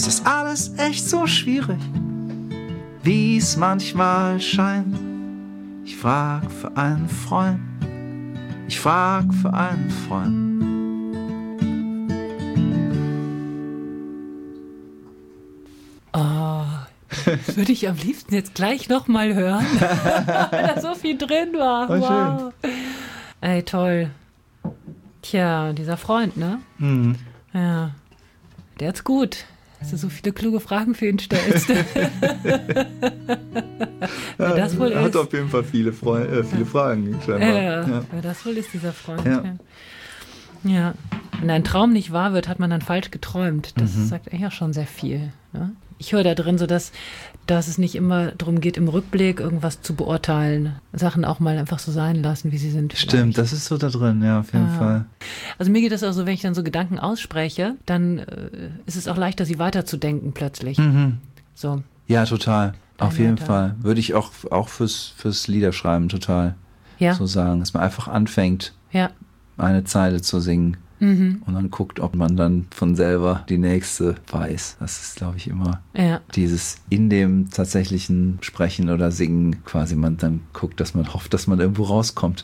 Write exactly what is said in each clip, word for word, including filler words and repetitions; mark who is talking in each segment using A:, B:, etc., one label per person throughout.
A: Es ist alles echt so schwierig, wie es manchmal scheint. Ich frag für einen Freund, ich frag für einen Freund.
B: Oh, das würde ich am liebsten jetzt gleich nochmal hören, weil da so viel drin war.
A: Oh,
B: wow. Schön. Ey, toll. Tja, dieser Freund, ne?
A: Mhm.
B: Ja, der hat's gut, dass du so viele kluge Fragen für ihn stellst. Wer das wohl
A: er hat
B: ist.
A: auf jeden Fall viele, Freu- äh, viele Fragen. Scheinbar.
B: Ja,
A: Ja.
B: wer das wohl ist, dieser Freund.
A: Ja.
B: Ja. Ja. Wenn ein Traum nicht wahr wird, hat man dann falsch geträumt. Das
A: Mhm.
B: sagt eigentlich auch schon sehr viel. Ne? Ich höre da drin so, dass, dass es nicht immer darum geht, im Rückblick irgendwas zu beurteilen. Sachen auch mal einfach so sein lassen, wie sie sind.
A: Stimmt,
B: vielleicht.
A: das ist so da drin, ja, auf jeden
B: Ja.
A: Fall.
B: Also mir geht das auch so, wenn ich dann so Gedanken ausspreche, dann äh, ist es auch leichter, sie weiterzudenken plötzlich.
A: Mhm.
B: So.
A: Ja, total. Auf
B: Dein
A: jeden
B: Wetter.
A: Fall. Würde ich auch, auch fürs, fürs Liederschreiben total
B: Ja.
A: so sagen, dass man einfach anfängt,
B: Ja.
A: eine Zeile zu singen
B: Mhm.
A: und dann guckt, ob man dann von selber die nächste weiß. Das ist, glaube ich, immer
B: Ja.
A: dieses in dem tatsächlichen Sprechen oder Singen quasi, man dann guckt, dass man hofft, dass man irgendwo rauskommt.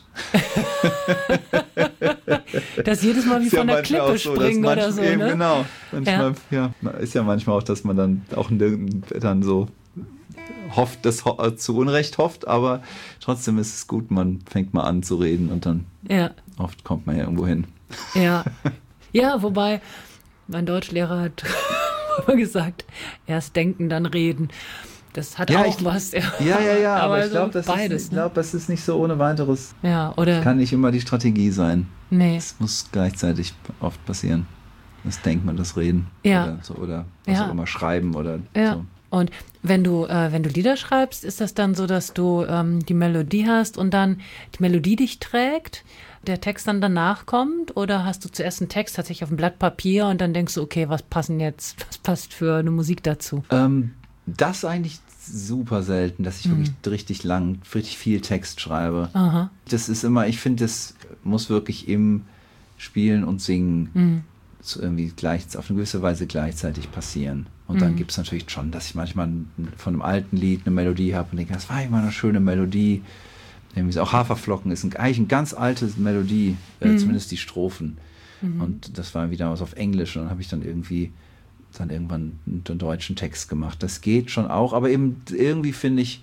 B: Das jedes Mal wie
A: Ist ja
B: von der
A: manchmal
B: Klippe
A: auch so,
B: springen
A: dass
B: oder
A: manch-
B: so.
A: Eben,
B: Ne?
A: genau. Manchmal, ja. ist ja manchmal auch, dass man dann auch in- dann so hofft, das ho- zu Unrecht hofft, aber trotzdem ist es gut, man fängt mal an zu reden und dann
B: Ja.
A: oft kommt man ja irgendwo hin.
B: Ja. Ja, wobei mein Deutschlehrer hat immer gesagt, erst denken, dann reden. Das hat
A: Ja,
B: auch
A: ich-
B: was. Ja,
A: Ja, ja, ja, aber,
B: aber
A: ich glaube,
B: so
A: das,
B: beides,
A: ist- ich
B: ne?
A: glaub, das ist nicht so ohne weiteres.
B: Ja, oder?
A: Kann nicht immer die Strategie sein.
B: Nee.
A: Es muss gleichzeitig oft passieren. Das denkt man, das Reden.
B: Ja.
A: Oder, so, oder was
B: Ja.
A: auch immer, schreiben oder
B: Ja.
A: so.
B: Und wenn du, äh, wenn du Lieder schreibst, ist das dann so, dass du ähm, die Melodie hast und dann die Melodie dich trägt, der Text dann danach kommt? Oder hast du zuerst einen Text tatsächlich auf ein Blatt Papier und dann denkst du, okay, was passen jetzt, was passt für eine Musik dazu?
A: Ähm, das eigentlich super selten, dass ich wirklich richtig lang, richtig viel Text schreibe.
B: Aha.
A: Das ist immer, ich finde, das muss wirklich im Spielen und Singen
B: Mhm.
A: so irgendwie gleich, auf eine gewisse Weise gleichzeitig passieren. Und dann gibt es natürlich schon, dass ich manchmal von einem alten Lied eine Melodie habe und denke, das war immer eine schöne Melodie. Irgendwie so, auch Haferflocken ist ein, eigentlich eine ganz alte Melodie, äh, zumindest die Strophen. Und das war wieder was auf Englisch und dann habe ich dann irgendwie dann irgendwann einen deutschen Text gemacht. Das geht schon auch, aber eben irgendwie finde ich,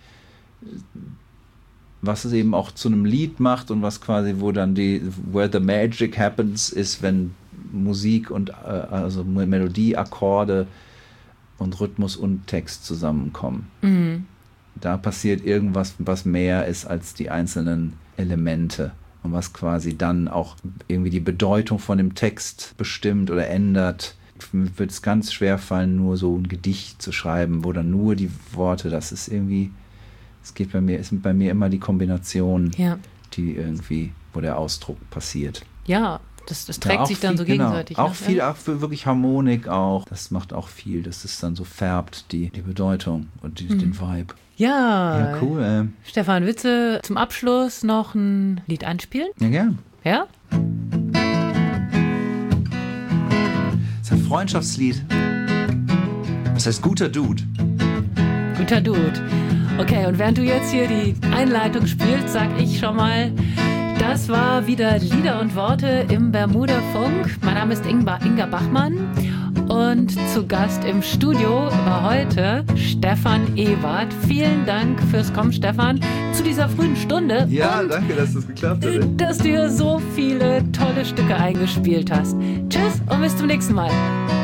A: was es eben auch zu einem Lied macht und was quasi, wo dann die, where the magic happens, ist, wenn Musik und äh, also Melodie, Akkorde und Rhythmus und Text zusammenkommen.
B: Mhm.
A: Da passiert irgendwas, was mehr ist als die einzelnen Elemente und was quasi dann auch irgendwie die Bedeutung von dem Text bestimmt oder ändert. Mir wird es ganz schwer fallen, nur so ein Gedicht zu schreiben, wo dann nur die Worte, das ist irgendwie, es geht bei mir, ist bei mir immer die Kombination,
B: Ja.
A: die irgendwie, wo der Ausdruck passiert.
B: Ja, das, das trägt
A: Ja, auch
B: sich dann
A: viel,
B: so
A: genau,
B: gegenseitig.
A: Auch
B: ne?
A: viel,
B: Ja.
A: auch für wirklich Harmonik auch. Das macht auch viel, dass es dann so färbt, die, die Bedeutung und die, den Vibe.
B: Ja.
A: Ja, cool. Ey.
B: Stefan, willst du zum Abschluss noch ein Lied einspielen?
A: Ja, gern.
B: Ja?
A: Das ist ein Freundschaftslied. Das heißt Guter Dude.
B: Guter Dude. Okay, und während du jetzt hier die Einleitung spielst, sag ich schon mal, das war wieder Lieder und Worte im Bermuda-Funk. Mein Name ist Inga, Inga Bachmann und zu Gast im Studio war heute Stefan Ewart. Vielen Dank fürs Kommen, Stefan, zu dieser frühen Stunde.
A: Ja,
B: und
A: danke, dass das geklappt hat. ey.
B: dass du hier so viele tolle Stücke eingespielt hast. Tschüss und bis zum nächsten Mal.